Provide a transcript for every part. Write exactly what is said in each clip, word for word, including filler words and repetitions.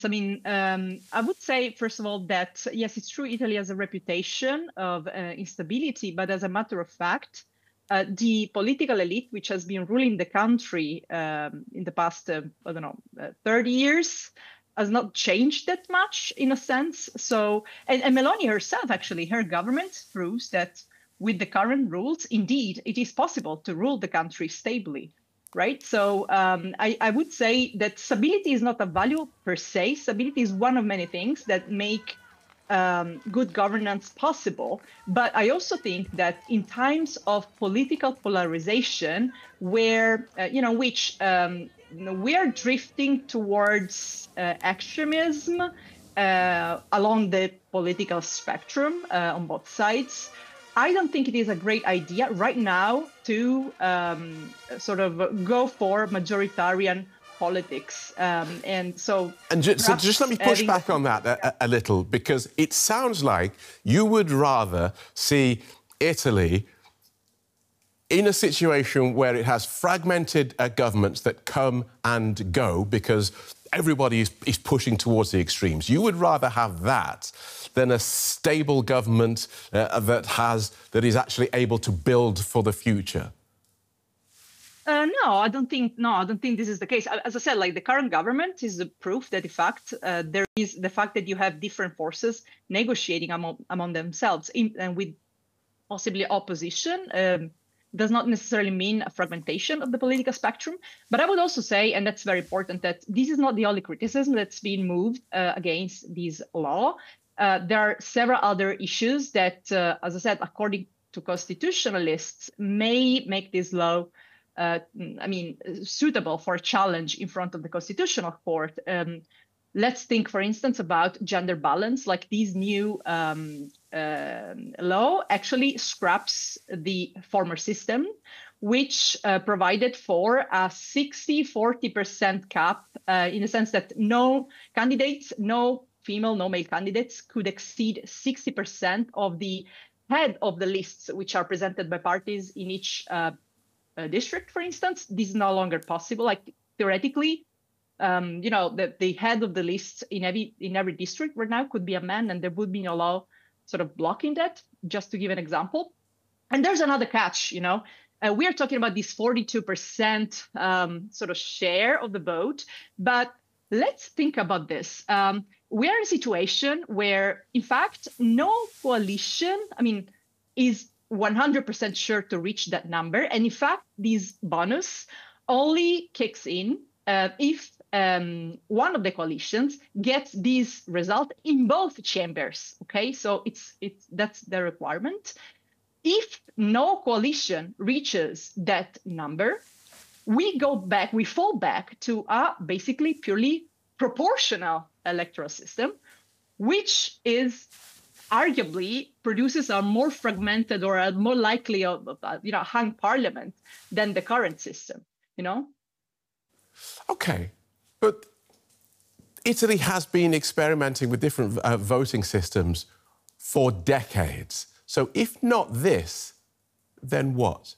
I mean, um, I would say, first of all, that yes, it's true, Italy has a reputation of uh, instability, but as a matter of fact, uh, the political elite, which has been ruling the country um, in the past, uh, I don't know, uh, thirty years, has not changed that much in a sense. So, and, and Meloni herself, actually, her government proves that with the current rules, indeed, it is possible to rule the country stably. Right. So um, I, I would say that stability is not a value per se. Stability is one of many things that make um, good governance possible. But I also think that in times of political polarization, where, uh, you know, which um, you know, we are drifting towards uh, extremism uh, along the political spectrum uh, on both sides, I don't think it is a great idea right now to um, sort of go for majoritarian politics. Um, and so, and just, so just let me push back on that a, a little, because it sounds like you would rather see Italy in a situation where it has fragmented uh, governments that come and go because everybody is, is pushing towards the extremes. You would rather have that than a stable government uh, that has that is actually able to build for the future? Uh, no, I don't think. No, I don't think this is the case. As I said, like the current government is the proof that, in fact, uh, there is the fact that you have different forces negotiating among among themselves, in, and with possibly opposition. Um, does not necessarily mean a fragmentation of the political spectrum. But I would also say, and that's very important, that this is not the only criticism that's been moved uh, against this law. Uh, there are several other issues that, uh, as I said, according to constitutionalists, may make this law, uh, I mean, suitable for a challenge in front of the Constitutional Court. Um, let's think, for instance, about gender balance. Like this new um, uh, law actually scraps the former system, which uh, provided for a sixty forty percent cap uh, in the sense that no candidates, no female, no male candidates could exceed sixty percent of the head of the lists which are presented by parties in each uh, uh, district, for instance. This is no longer possible. Like theoretically, um, you know, the, the head of the list in every in every district right now could be a man, and there would be no law sort of blocking that, just to give an example. And there's another catch, you know. Uh, we are talking about this forty-two percent um, sort of share of the vote, but let's think about this. Um, we are in a situation where, in fact, no coalition, I mean, is one hundred percent sure to reach that number. And in fact, this bonus only kicks in uh, if um, one of the coalitions gets this result in both chambers. Okay, so it's it's that's the requirement. If no coalition reaches that number, we go back, we fall back to a basically purely proportional electoral system, which is arguably produces a more fragmented or a more likely, of, uh, you know, hung parliament than the current system, you know? Okay, but Italy has been experimenting with different uh, voting systems for decades. So if not this, then what?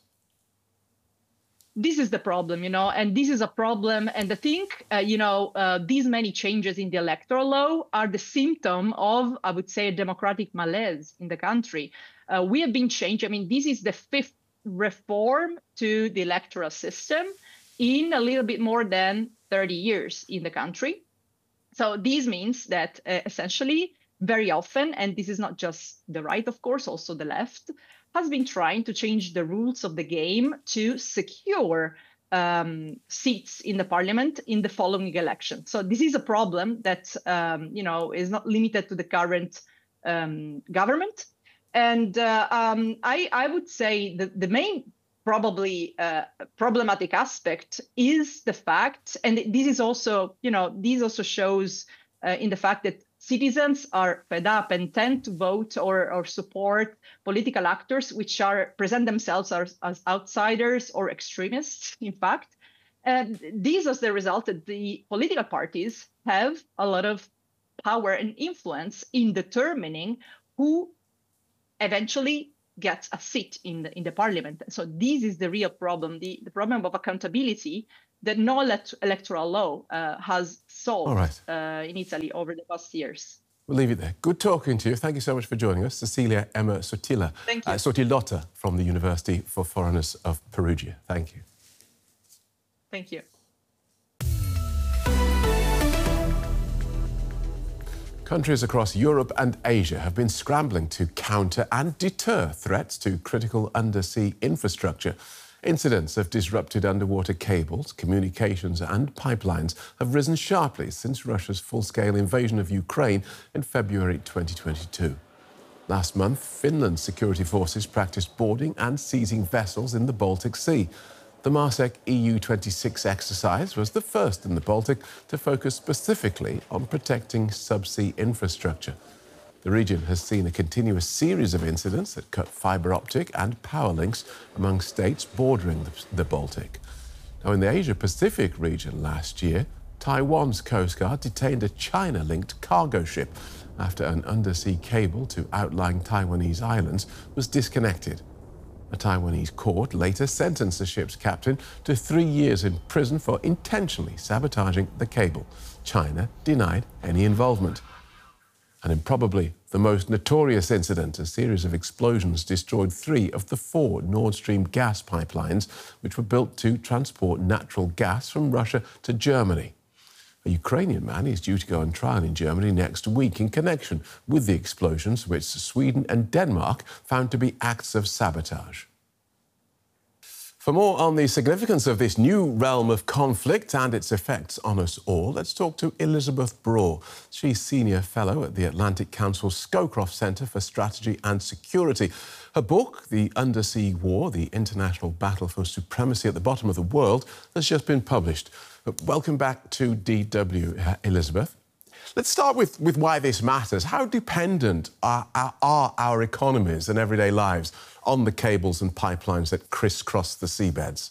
This is the problem, you know, and this is a problem. And I think, uh, you know, uh, these many changes in the electoral law are the symptom of, I would say, a democratic malaise in the country. Uh, we have been changed. I mean, this is the fifth reform to the electoral system in a little bit more than thirty years in the country. So this means that uh, essentially very often, and this is not just the right, of course, also the left, has been trying to change the rules of the game to secure um, seats in the parliament in the following election. So this is a problem that, um, you know, is not limited to the current um, government. And uh, um, I, I would say that the main probably uh, problematic aspect is the fact, and this is also, you know, this also shows uh, in the fact that citizens are fed up and tend to vote or, or support political actors which are present themselves as, as outsiders or extremists, in fact. And this is the result that the political parties have a lot of power and influence in determining who eventually gets a seat in the, in the parliament. So this is the real problem, the, the problem of accountability that no elect electoral law uh, has solved right. uh, in Italy over the past years. We'll leave it there. Good talking to you. Thank you so much for joining us. Cecilia Emma Sotila, Thank you. Uh, Sotilotta from the University for Foreigners of Perugia. Thank you. Thank you. Countries across Europe and Asia have been scrambling to counter and deter threats to critical undersea infrastructure. Incidents of disrupted underwater cables, communications and pipelines have risen sharply since Russia's full-scale invasion of Ukraine in February twenty twenty-two. Last month, Finland's security forces practiced boarding and seizing vessels in the Baltic Sea. The Marsec E U twenty-six exercise was the first in the Baltic to focus specifically on protecting subsea infrastructure. The region has seen a continuous series of incidents that cut fibre optic and power links among states bordering the, the Baltic. Now, in the Asia-Pacific region last year, Taiwan's Coast Guard detained a China-linked cargo ship after an undersea cable to outlying Taiwanese islands was disconnected. A Taiwanese court later sentenced the ship's captain to three years in prison for intentionally sabotaging the cable. China denied any involvement. And in probably the most notorious incident, a series of explosions destroyed three of the four Nord Stream gas pipelines, which were built to transport natural gas from Russia to Germany. A Ukrainian man is due to go on trial in Germany next week in connection with the explosions, which Sweden and Denmark found to be acts of sabotage. For more on the significance of this new realm of conflict and its effects on us all, let's talk to Elizabeth Braw. She's Senior Fellow at the Atlantic Council's Scowcroft Centre for Strategy and Security. Her book, The Undersea War, The International Battle for Supremacy at the Bottom of the World, has just been published. Welcome back to D W, Elizabeth. Let's start with, with why this matters. How dependent are, are, are our economies and everyday lives on the cables and pipelines that crisscross the seabeds?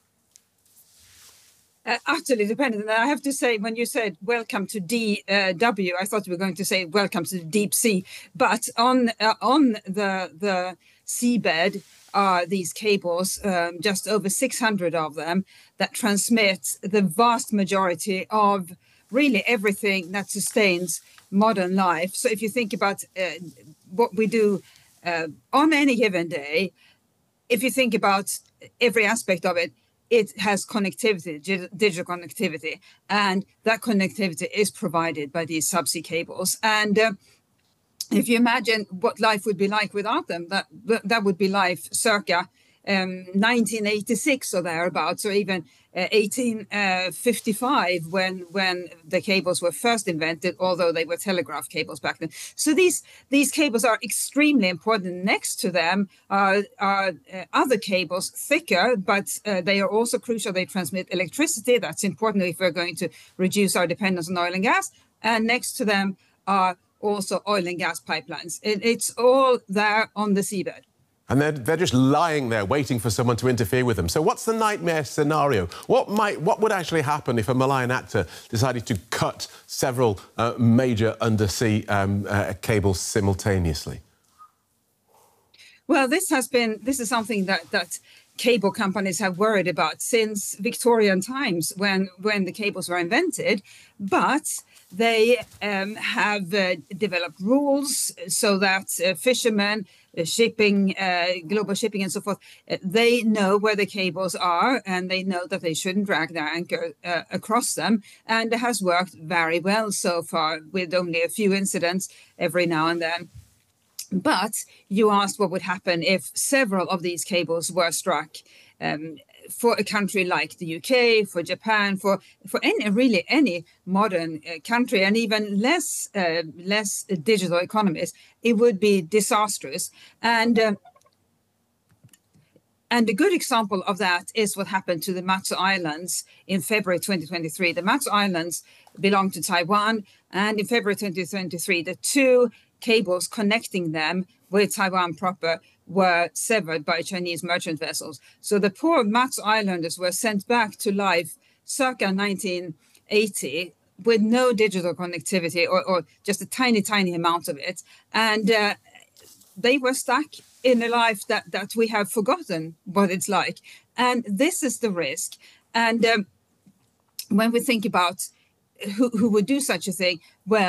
Uh, utterly dependent. And I have to say, when you said welcome to D W, I thought you were going to say welcome to the deep sea. But on uh, on the the seabed are these cables, um, just over six hundred of them, that transmit the vast majority of really everything that sustains modern life. So if you think about uh, what we do uh, on any given day, if you think about every aspect of it, it has connectivity, digital connectivity, and that connectivity is provided by these subsea cables. And uh, if you imagine what life would be like without them, that that would be life circa um, nineteen eighty-six or thereabouts, or even uh, eighteen fifty-five when when the cables were first invented, although they were telegraph cables back then. So these these cables are extremely important. Next to them are, are uh, other cables, thicker, but uh, they are also crucial. They transmit electricity. That's important if we're going to reduce our dependence on oil and gas. And next to them are also oil and gas pipelines. It, it's all there on the seabed. And they're, they're just lying there waiting for someone to interfere with them. So what's the nightmare scenario? What might, what would actually happen if a malign actor decided to cut several uh, major undersea um, uh, cables simultaneously? Well, this has been, this is something that, that cable companies have worried about since Victorian times when, when the cables were invented. But they um, have uh, developed rules so that uh, fishermen, uh, shipping, uh, global shipping and so forth, uh, they know where the cables are and they know that they shouldn't drag their anchor uh, across them. And it has worked very well so far, with only a few incidents every now and then. But you asked what would happen if several of these cables were struck. Um, for a country like the U K, for Japan, for for any really any modern uh, country, and even less uh, less digital economies, it would be disastrous. And uh, and a good example of that is what happened to the Matsu Islands in February twenty twenty-three. The Matsu Islands belong to Taiwan, and in February twenty twenty-three, the two cables connecting them with Taiwan proper were severed by Chinese merchant vessels. So the poor Matsu Islanders were sent back to life circa nineteen eighty with no digital connectivity, or, or just a tiny, tiny amount of it. And uh, they were stuck in a life that, that we have forgotten what it's like. And this is the risk. And um, when we think about who, who would do such a thing, well,